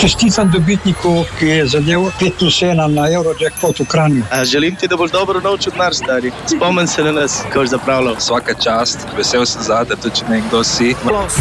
Čestitam dobitniku, ki je zadel 5+1 na Eurojackpot v Kranju. Želim ti, da boš dobro naučil denar, stari. Spomni se na nas, ko boš zapravljal. Svaka čast, vesel sem zate, tudi če nekdo si.